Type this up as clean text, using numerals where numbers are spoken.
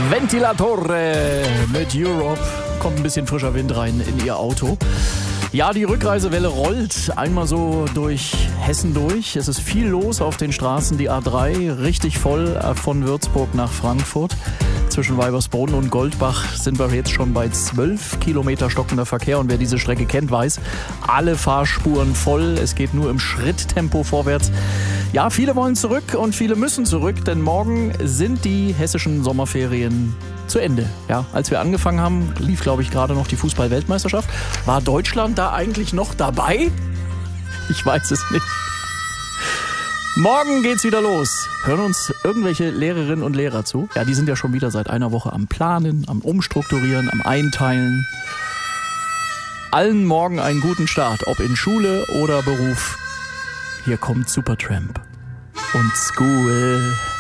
Ventilatore mit Europe. Kommt ein bisschen frischer Wind rein in Ihr Auto. Ja, die Rückreisewelle rollt einmal so durch Hessen durch. Es ist viel los auf den Straßen. Die A3 richtig voll von Würzburg nach Frankfurt. Zwischen Weibersboden und Goldbach sind wir jetzt schon bei 12 Kilometer stockender Verkehr. Und wer diese Strecke kennt, weiß, alle Fahrspuren voll. Es geht nur im Schritttempo vorwärts. Ja, viele wollen zurück und viele müssen zurück, denn morgen sind die hessischen Sommerferien zu Ende. Ja, als wir angefangen haben, lief, glaube ich, gerade noch die Fußball-Weltmeisterschaft. War Deutschland da eigentlich noch dabei? Ich weiß es nicht. Morgen geht's wieder los. Hören uns irgendwelche Lehrerinnen und Lehrer zu? Ja, die sind ja schon wieder seit einer Woche am Planen, am Umstrukturieren, am Einteilen. Allen morgen einen guten Start, ob in Schule oder Beruf. Hier kommt Supertramp und School.